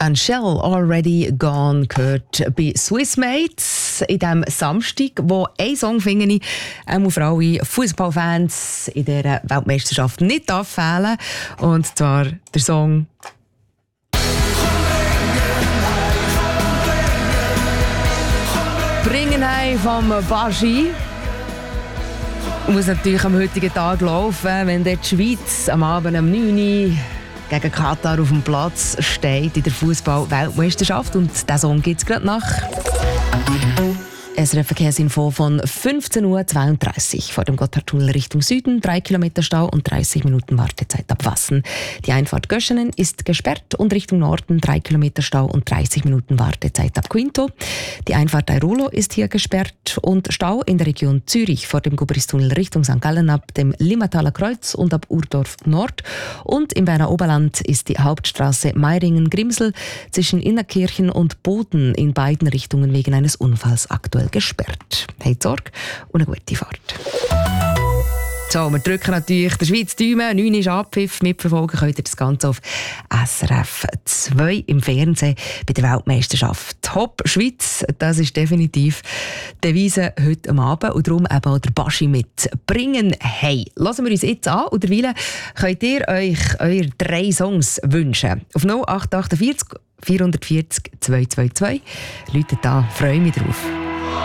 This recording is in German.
«And Shell Already Gone» gehört bei Swissmates in diesem Samstag, wo ein Song finde ich für alle Fußballfans in dieser Weltmeisterschaft nicht fehlen. Und zwar der Song «Bringen heim» vom Baschi. Muss natürlich am heutigen Tag laufen, wenn die Schweiz am Abend um 9 Uhr gegen Katar auf dem Platz steht in der Fußball-Weltmeisterschaft. Und diesen Song gibt es gerade nach. SRF Verkehrsinfo von 15.32 Uhr vor dem Gotthardtunnel Richtung Süden. 3 Kilometer Stau und 30 Minuten Wartezeit ab Wassen. Die Einfahrt Göschenen ist gesperrt und Richtung Norden 3 Kilometer Stau und 30 Minuten Wartezeit ab Quinto. Die Einfahrt Airolo ist hier gesperrt und Stau in der Region Zürich vor dem Gubristunnel Richtung St. Gallen ab dem Limmataler Kreuz und ab Urdorf Nord. Und im Berner Oberland ist die Hauptstraße Meiringen-Grimsel zwischen Innerkirchen und Boden in beiden Richtungen wegen eines Unfalls aktuell gesperrt. Habt Sorge und eine gute Fahrt. So, wir drücken natürlich der Schweiz die Daumen. 9 ist Abpfiff. Mitverfolgen könnt ihr das Ganze auf SRF 2 im Fernsehen bei der Weltmeisterschaft. Top Schweiz, das ist definitiv die Devise heute am Abend. Und darum eben auch der Baschi mit «Bringen hey». Lassen wir uns jetzt an und derweil könnt ihr euch eure 3 Songs wünschen. Auf 0848 440 222. Leute da, freue mich drauf.